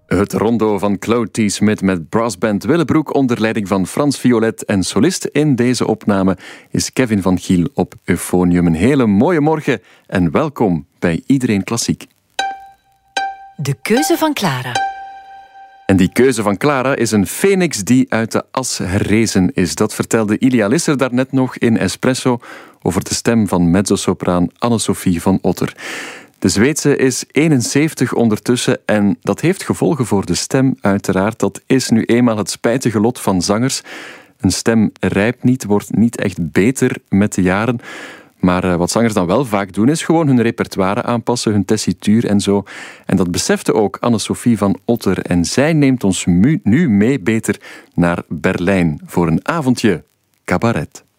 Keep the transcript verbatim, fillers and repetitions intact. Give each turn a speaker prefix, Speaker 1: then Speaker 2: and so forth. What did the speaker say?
Speaker 1: Het rondo van Claude T. Smith met brassband Willebroek onder leiding van Frans Violet en solist in deze opname is Kevin van Giel op euphonium. Een hele mooie morgen en welkom bij Iedereen Klassiek.
Speaker 2: De keuze van Clara.
Speaker 1: En die keuze van Clara is een phoenix die uit de as herrezen is. Dat vertelde Ilia Lisser daarnet nog in Espresso over de stem van mezzosopraan Anne-Sophie van Otter. De Zweedse is eenenzeventig ondertussen en dat heeft gevolgen voor de stem uiteraard. Dat is nu eenmaal het spijtige lot van zangers. Een stem rijpt niet, wordt niet echt beter met de jaren. Maar wat zangers dan wel vaak doen, is gewoon hun repertoire aanpassen, hun tessituur en zo. En dat besefte ook Anne-Sophie van Otter. En zij neemt ons nu mee beter naar Berlijn voor een avondje cabaret.